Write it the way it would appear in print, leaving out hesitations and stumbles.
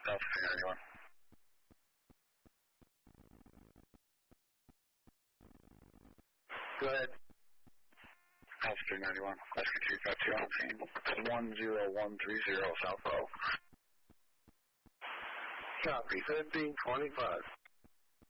Altitude 91. Go ahead. Altitude 91. SQ 252 on scene. 10130 South Low. Copy. 1725.